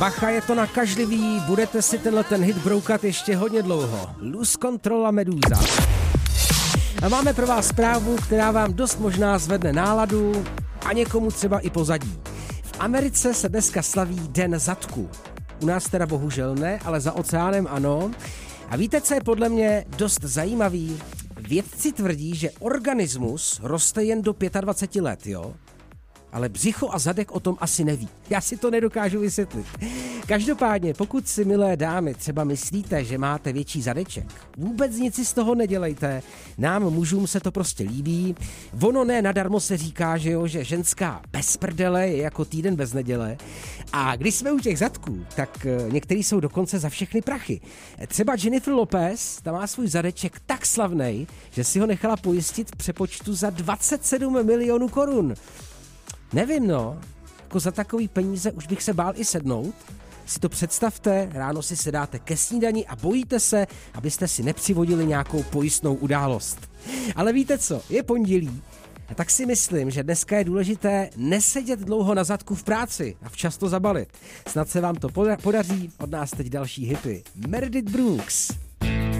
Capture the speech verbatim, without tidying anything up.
Bacha, je to nakažlivý, budete si tenhle ten hit broukat ještě hodně dlouho. Lose Control a Meduza. A máme pro vás zprávu, která vám dost možná zvedne náladu a někomu třeba i pozadí. V Americe se dneska slaví Den zadku. U nás teda bohužel ne, ale za oceánem ano. A víte, co je podle mě dost zajímavý? Vědci tvrdí, že organismus roste jen do dvacet pět let, jo? Ale břicho a zadek o tom asi neví. Já si to nedokážu vysvětlit. Každopádně, pokud si, milé dámy, třeba myslíte, že máte větší zadeček, vůbec nic si z toho nedělejte. Nám mužům se to prostě líbí. Ono ne nadarmo se říká, že jo, že ženská bez prdele je jako týden bez neděle. A když jsme u těch zadků, tak některý jsou dokonce za všechny prachy. Třeba Jennifer Lopez, ta má svůj zadeček tak slavnej, že si ho nechala pojistit v přepočtu za dvacet sedm milionů korun. Nevím, no, jako za takový peníze už bych se bál i sednout. Si to představte, ráno si sedáte ke snídani a bojíte se, abyste si nepřivodili nějakou pojistnou událost. Ale víte co, je pondělí, a tak si myslím, že dneska je důležité nesedět dlouho na zadku v práci a včas to zabalit. Snad se vám to podaří, od nás teď další hity. Meredith Brooks.